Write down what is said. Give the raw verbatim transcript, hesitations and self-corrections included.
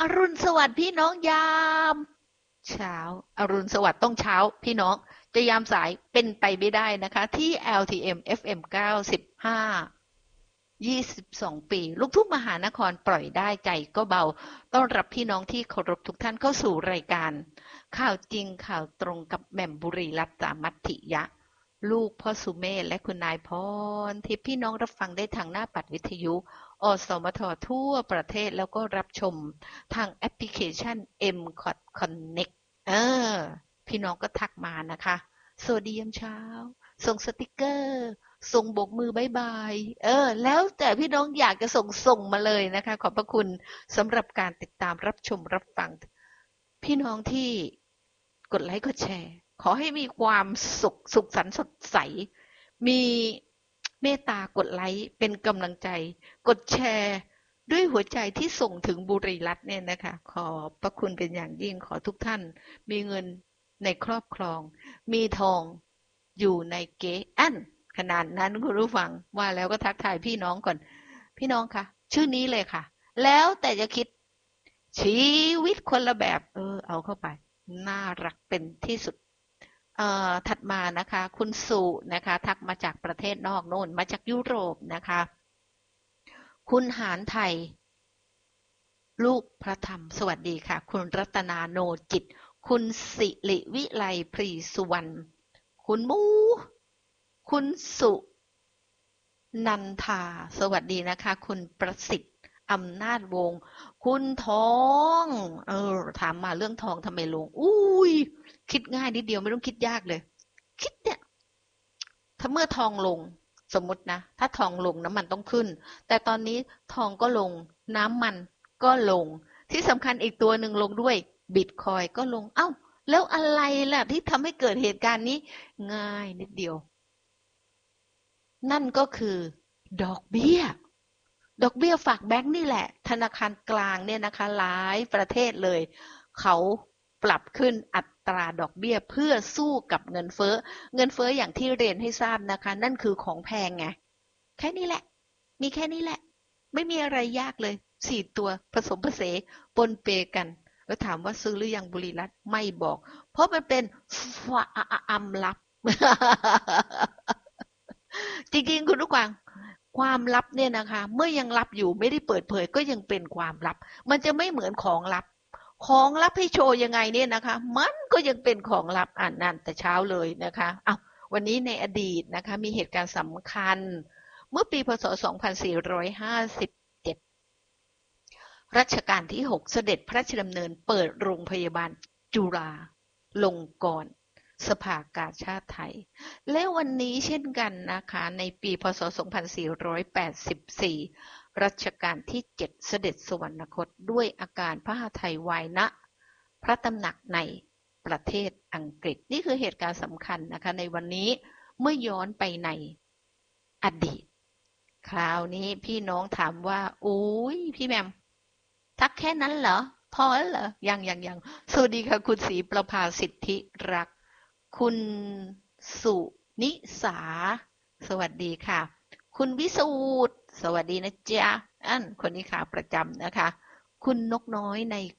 อรุณสวัสดิ์พี่น้องยามเช้าอรุณสวัสดิ์ต้องเช้าพี่น้องจะยามสายเป็นไปไม่ได้นะคะที่ แอล ที เอ็ม เอฟ เอ็ม เก้าสิบห้า ยี่สิบสองปีลูกทุ่งมหานครปล่อยได้ใจก็เบาต้อนรับพี่น้องที่เคารพทุกท่านเข้าสู่รายการข่าวจริงข่าวตรงกับแหม่มบุรีรัตน์สามัตถิยะลูกพ่อสุเมธและคุณนายพรทิพย์พี่น้องรับฟังได้ทางหน้าปัดวิทยุอสมททั่วประเทศแล้วก็รับชมทางแอปพลิเคชัน เอ็ม คอท Connect เออพี่น้องก็ทักมานะคะสวัสดียามเช้าส่งสติกเกอร์ส่งโบกมือบายบายเออแล้วแต่พี่น้องอยากจะส่งส่งมาเลยนะคะขอบพระคุณสำหรับการติดตามรับชมรับฟังพี่น้องที่กดไลค์กดแชร์ขอให้มีความสุขสุขสันต์สดใสมีเมตตากดไลค์เป็นกำลังใจกดแชร์ด้วยหัวใจที่ส่งถึงบุรีรัตน์เนี่ยนะคะขอบพระคุณเป็นอย่างยิ่งขอทุกท่านมีเงินในครอบครองมีทองอยู่ในเก๊อันขนาดนั้นคุณผู้ฟังว่าแล้วก็ทักทายพี่น้องก่อนพี่น้องคะชื่อนี้เลยค่ะแล้วแต่จะคิดชีวิตคนละแบบเออเอาเข้าไปน่ารักเป็นที่สุดเอ่อถัดมานะคะคุณสุนะคะทักมาจากประเทศนอกโน่นมาจากยุโรปนะคะคุณหารไทยลูกพระธรรมสวัสดีค่ะคุณรัตนาโนจิตคุณสิริวิไลพรีสุวรรณคุณมูคุณสุนันทาสวัสดีนะคะคุณประสิทธิ์อำนาจวงศ์คุณทองเออถามมาเรื่องทองทำไมลงอุ้ยคิดง่ายนิดเดียวไม่ต้องคิดยากเลยคิดเนี่ยถ้าเมื่อทองลงสมมตินะถ้าทองลงน้ำมันต้องขึ้นแต่ตอนนี้ทองก็ลงน้ำมันก็ลงที่สำคัญอีกตัวหนึ่งลงด้วยบิตคอยก็ลงเอ้าแล้วอะไรล่ะที่ทำให้เกิดเหตุการณ์นี้ง่ายนิดเดียวนั่นก็คือดอกเบี้ยดอกเบี้ยฝากแบงก์นี่แหละธนาคารกลางเนี่ยนะคะหลายประเทศเลยเขาปรับขึ้นอัตราดอกเบี้ยเพื่อสู้กับเงินเฟ้อเงินเฟ้ออย่างที่เรียนให้ทราบนะคะนั่นคือของแพงไงแค่นี้แหละมีแค่นี้แหละไม่มีอะไรยากเลยสี่ตัวผสมผสมปนเปกันแล้วถามว่าซื้อหรือยังบุรีรัตน์ไม่บอกเพราะมันเป็นความลับ จริงๆคุณผู้ฟังความลับเนี่ยนะคะเมื่อยังลับอยู่ไม่ได้เปิดเผยก็ยังเป็นความลับมันจะไม่เหมือนของลับของลับให้โชว์ยังไงเนี่ยนะคะมันก็ยังเป็นของลับอ่านนั่นแต่เช้าเลยนะคะอ้าววันนี้ในอดีตนะคะมีเหตุการณ์สำคัญเมื่อปีพศสองพันสี่ร้อยห้าสิบเจ็ดรัชกาลที่หกเสด็จพระราชดำเนินเปิดโรงพยาบาลจุฬาลงกรณ์สภากาชาดไทยและวันนี้เช่นกันนะคะในปีพศสองพันสี่ร้อยแปดสิบสี่รัชกาลที่เจ็ดเสด็จสวรรคตด้วยอาการพระหทัยวายณพระตำหนักในประเทศอังกฤษนี่คือเหตุการณ์สำคัญนะคะในวันนี้เมื่อย้อนไปในอดีตคราวนี้พี่น้องถามว่าอุ้ยพี่แมมทักแค่นั้นเหรอพอแล้วเหรอยังยังยังสวัสดีค่ะคุณศรีประภาสิทธิรักคุณสุนิสาสวัสดีค่ะคุณวิสูตรสวัสดีนะจ๊ะอันคนนี้ขาประจำนะคะคุณนกน้อยใน